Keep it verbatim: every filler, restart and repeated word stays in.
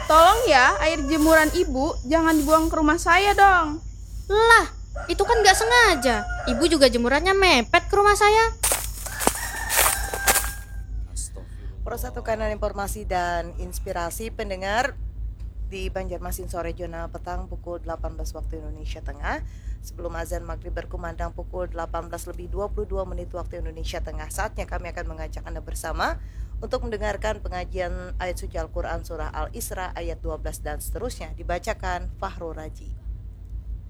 Tolong ya, air jemuran ibu jangan dibuang ke rumah saya dong. Lah, itu kan gak sengaja. Ibu juga jemurannya mepet ke rumah saya. Persatukan informasi dan inspirasi pendengar di Banjarmasin sore jurnal petang pukul delapan belas waktu Indonesia Tengah. Sebelum azan maghrib berkumandang pukul delapan belas lebih dua puluh dua menit waktu Indonesia Tengah, saatnya kami akan mengajak Anda bersama untuk mendengarkan pengajian ayat suci Al-Quran surah Al-Isra ayat dua belas dan seterusnya, dibacakan Fahrul Raji.